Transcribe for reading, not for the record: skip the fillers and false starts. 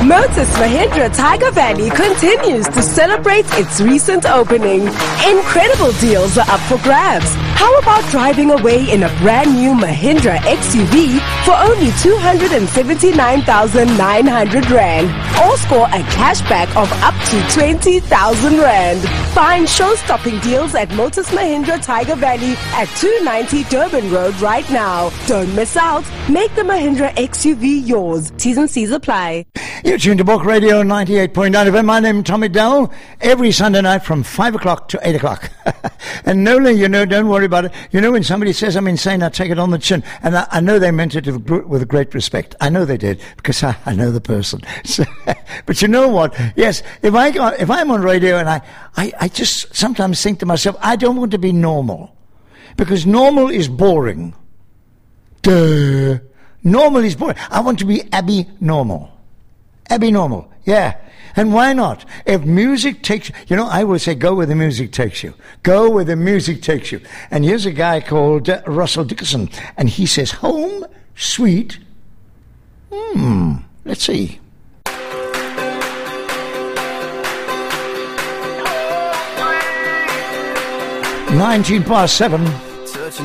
Motus Mahindra Tiger Valley continues to celebrate its recent opening. Incredible deals are up for grabs. How about driving away in a brand new Mahindra XUV for only 279,900 Rand? Or score a cashback of up to 20,000 Rand. Find show-stopping deals at Motus Mahindra Tiger Valley at 290 Durban Road right now. Don't miss out. Make the Mahindra XUV yours. T's and C's apply. You're tuned to Book Radio 98.9 FM. My name is Tommy Dowell. Every Sunday night from 5 o'clock to 8 o'clock. And Nola, don't worry about it. When somebody says I'm insane, I take it on the chin. And I know they meant it with great respect. I know they did, because I know the person. So, but you know what? Yes, if I'm on radio and I just sometimes think to myself, I don't want to be normal. Because normal is boring. Duh. Normal is boring. I want to be abnormal. Abnormal, yeah. And why not? If music takes you, I will say go where the music takes you. Go where the music takes you. And here's a guy called Russell Dickerson, and he says, home, sweet. Let's see. 19 past 7.